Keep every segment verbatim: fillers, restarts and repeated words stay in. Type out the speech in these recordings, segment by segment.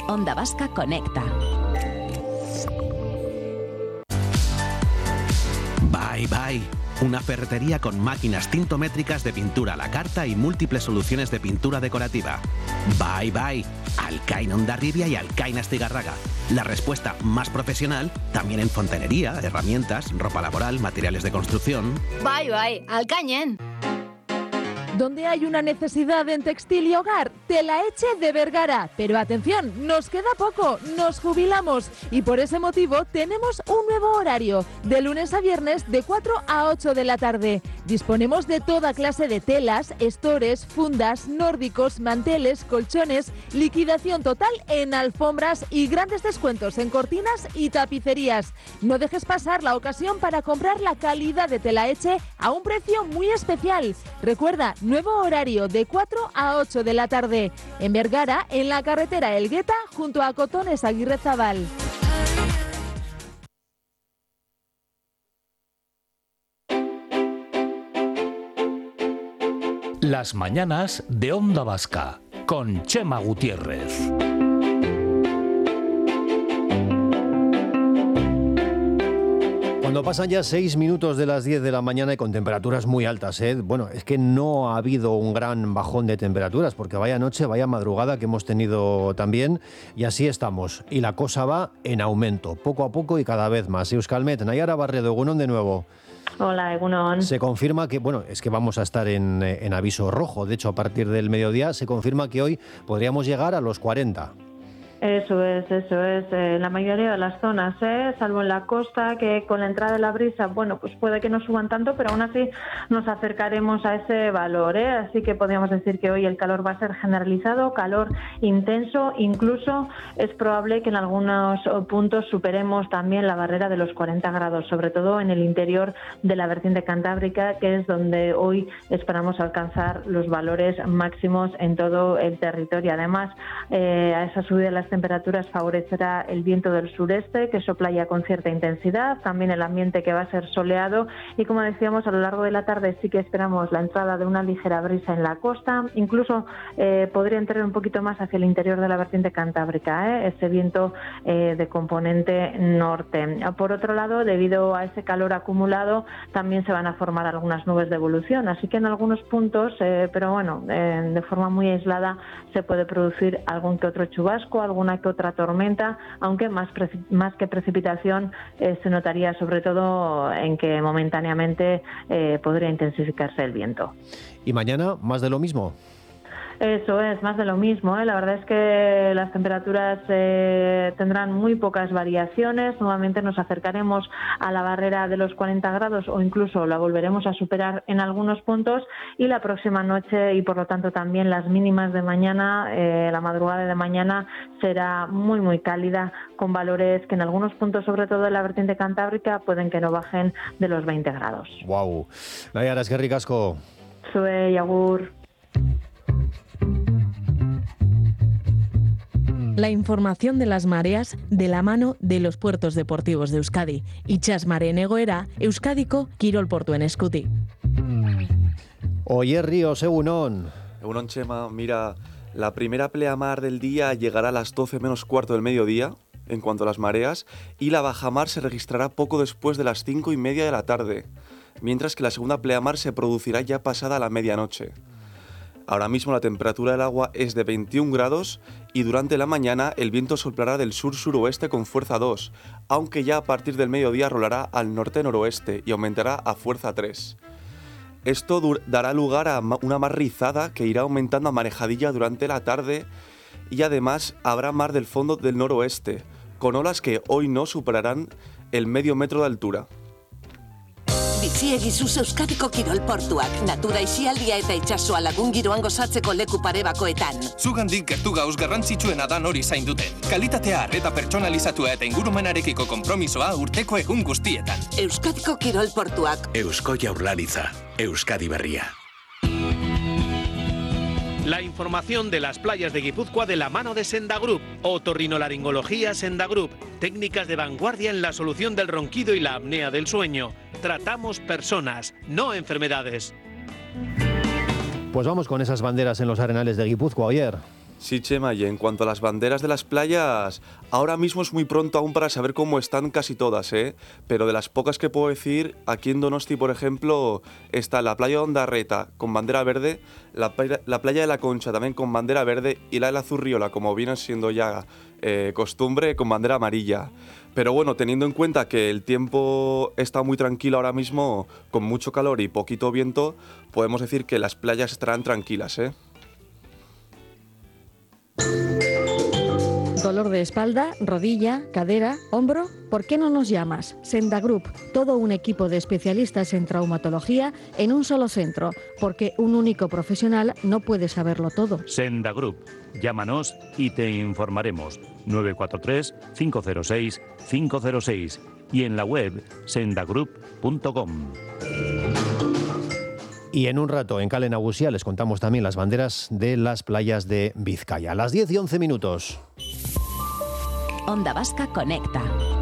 Onda Vasca Conecta. Bye Bye, una ferretería con máquinas tintométricas de pintura a la carta y múltiples soluciones de pintura decorativa. Bye Bye, Alcain Hondarribia y Alcain Astigarraga. La respuesta más profesional también en fontanería, herramientas, ropa laboral, materiales de construcción. Bye Bye, Alcañen. Donde hay una necesidad en textil y hogar, Telaetxe de Vergara. Pero atención, nos queda poco, nos jubilamos y por ese motivo tenemos un nuevo horario, de lunes a viernes de cuatro a ocho de la tarde. Disponemos de toda clase de telas, estores, fundas, nórdicos, manteles, colchones, liquidación total en alfombras y grandes descuentos en cortinas y tapicerías. No dejes pasar la ocasión para comprar la calidad de Telaetxe a un precio muy especial. Recuerda, nuevo horario de cuatro a ocho de la tarde. En Vergara, en la carretera Elgueta, junto a Cotones Aguirrezabal. Las mañanas de Onda Vasca, con Chema Gutiérrez. Cuando pasan ya seis minutos de las diez de la mañana y con temperaturas muy altas, ¿eh? Bueno, es que no ha habido un gran bajón de temperaturas, porque vaya noche, vaya madrugada que hemos tenido también, y así estamos. Y la cosa va en aumento, poco a poco y cada vez más. Euskalmet, Nayara Barredo, Egunon de nuevo. Hola, Egunon. Se confirma que, bueno, es que vamos a estar en, en aviso rojo. De hecho, a partir del mediodía se confirma que hoy podríamos llegar a los cuarenta. Eso es, eso es. Eh, la mayoría de las zonas, ¿eh? Salvo en la costa, que con la entrada de la brisa, bueno, pues puede que no suban tanto, pero aún así nos acercaremos a ese valor, ¿eh? Así que podríamos decir que hoy el calor va a ser generalizado, calor intenso, incluso es probable que en algunos puntos superemos también la barrera de los cuarenta grados, sobre todo en el interior de la vertiente cantábrica, que es donde hoy esperamos alcanzar los valores máximos en todo el territorio. Además, eh, a esa subida de las temperaturas favorecerá el viento del sureste, que sopla ya con cierta intensidad, también el ambiente que va a ser soleado y, como decíamos, a lo largo de la tarde sí que esperamos la entrada de una ligera brisa en la costa, incluso eh, podría entrar un poquito más hacia el interior de la vertiente cantábrica, ¿eh? ese viento eh, de componente norte. Por otro lado, debido a ese calor acumulado, también se van a formar algunas nubes de evolución, así que en algunos puntos, eh, pero bueno, eh, de forma muy aislada, se puede producir algún que otro chubasco, alguna que otra tormenta, aunque más, más que precipitación eh, se notaría sobre todo en que momentáneamente eh, podría intensificarse el viento. ¿Y mañana más de lo mismo? Eso es, más de lo mismo, ¿eh? La verdad es que las temperaturas eh, tendrán muy pocas variaciones. Nuevamente nos acercaremos a la barrera de los cuarenta grados o incluso la volveremos a superar en algunos puntos, y la próxima noche y por lo tanto también las mínimas de mañana, eh, la madrugada de mañana será muy muy cálida, con valores que en algunos puntos, sobre todo en la vertiente cantábrica, pueden que no bajen de los veinte grados. Wow. Nayara, es que ricasco. Sue y agur. La información de las mareas de la mano de los puertos deportivos de Euskadi. Itxas mareen egoera, Euskadiko kirol portuen eskutik. Oyer Ríos, Egunon. Egunon, Chema. Mira, la primera pleamar del día llegará a las doce menos cuarto del mediodía, en cuanto a las mareas, y la bajamar se registrará poco después de las cinco y media de la tarde, mientras que la segunda pleamar se producirá ya pasada la medianoche. Ahora mismo la temperatura del agua es de veintiún grados y durante la mañana el viento soplará del sur-suroeste con fuerza dos, aunque ya a partir del mediodía rolará al norte-noroeste y aumentará a fuerza tres. Esto dará lugar a una mar rizada que irá aumentando a marejadilla durante la tarde, y además habrá mar del fondo del noroeste, con olas que hoy no superarán el medio metro de altura. Bizi egizuz Euskadiko kirol portuak, natura isialdia eta itsasoa lagun giroan gozatzeko leku pare bakoetan. Zugandik gertu gauz garrantzitsuena da nori zainduten. Kalitatea eta pertsonalizatua eta ingurumenarekiko konpromisoa urteko egun guztietan. Euskadiko kirol portuak. Eusko Jaurlaritza, Euskadi Berria. La información de las playas de Guipúzcoa de la mano de Senda Group. Otorrinolaringología Senda Group. Técnicas de vanguardia en la solución del ronquido y la apnea del sueño. Tratamos personas, no enfermedades. Pues vamos con esas banderas en los arenales de Guipúzcoa, Oyer. Sí, Chema, y en cuanto a las banderas de las playas, ahora mismo es muy pronto aún para saber cómo están casi todas, ¿eh? Pero de las pocas que puedo decir, aquí en Donosti, por ejemplo, está la playa de Ondarreta con bandera verde, la playa, la playa de la Concha también con bandera verde y la de la Zurriola, como viene siendo ya eh, costumbre, con bandera amarilla. Pero bueno, teniendo en cuenta que el tiempo está muy tranquilo ahora mismo, con mucho calor y poquito viento, podemos decir que las playas estarán tranquilas, ¿eh? Dolor de espalda, rodilla, cadera, hombro, ¿por qué no nos llamas? Senda Group, todo un equipo de especialistas en traumatología en un solo centro, porque un único profesional no puede saberlo todo. Senda Group, llámanos y te informaremos. nueve cuatro tres, cinco cero seis, cinco cero seis y en la web sendagroup punto com. Y en un rato, en Kale Nagusia, les contamos también las banderas de las playas de Vizcaya. A las diez y once minutos. Onda Vasca Conecta.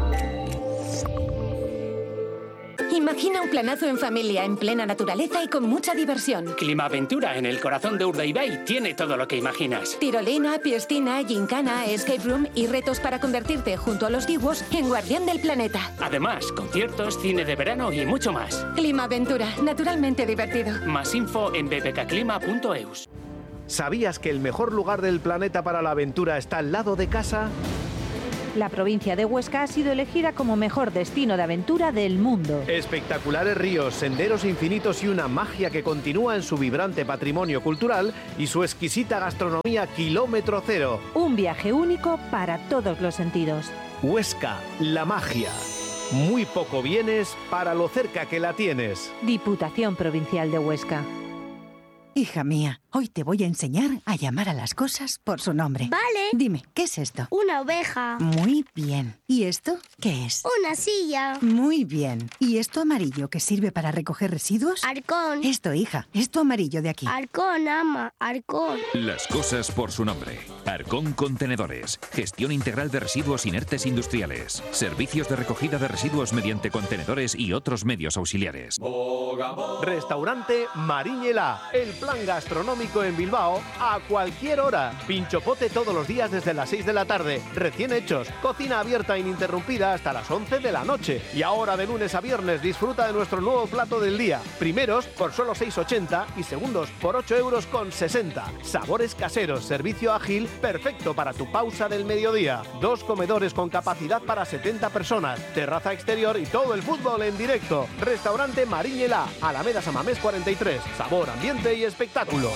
Imagina un planazo en familia, en plena naturaleza y con mucha diversión. Climaventura en el corazón de Urdaibai tiene todo lo que imaginas. Tirolina, piscina, gincana, escape room y retos para convertirte, junto a los dibuos, en guardián del planeta. Además, conciertos, cine de verano y mucho más. Climaventura, naturalmente divertido. Más info en b b k clima punto e u s. ¿Sabías que el mejor lugar del planeta para la aventura está al lado de casa? La provincia de Huesca ha sido elegida como mejor destino de aventura del mundo. Espectaculares ríos, senderos infinitos y una magia que continúa en su vibrante patrimonio cultural y su exquisita gastronomía kilómetro cero. Un viaje único para todos los sentidos. Huesca, la magia. Muy poco vienes para lo cerca que la tienes. Diputación Provincial de Huesca. Hija mía, hoy te voy a enseñar a llamar a las cosas por su nombre. Vale. Dime, ¿qué es esto? Una oveja. Muy bien. ¿Y esto qué es? Una silla. Muy bien. ¿Y esto amarillo que sirve para recoger residuos? Arcón. Esto, hija, esto amarillo de aquí. Arcón, ama, Arcón. Las cosas por su nombre. Arcón Contenedores. Gestión integral de residuos inertes industriales. Servicios de recogida de residuos mediante contenedores y otros medios auxiliares. Restaurante Mariñela. El plan gastronómico en Bilbao a cualquier hora. Pinchopote todos los días desde las seis de la tarde. Recién hechos. Cocina abierta ininterrumpida hasta las once de la noche. Y ahora de lunes a viernes disfruta de nuestro nuevo plato del día. Primeros por solo seis ochenta y segundos por ocho euros con sesenta. Sabores caseros, servicio ágil, perfecto para tu pausa del mediodía. Dos comedores con capacidad para setenta personas. Terraza exterior y todo el fútbol en directo. Restaurante Mariñela, Alameda Samamés cuarenta y tres. Sabor, ambiente y espectáculo.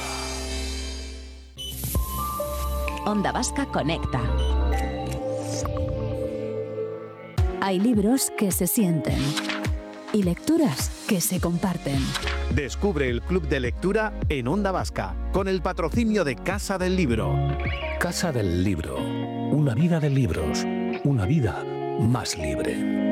Onda Vasca Conecta. Hay libros que se sienten y lecturas que se comparten. Descubre el Club de Lectura en Onda Vasca, con el patrocinio de Casa del Libro. Casa del Libro. Una vida de libros. Una vida más libre.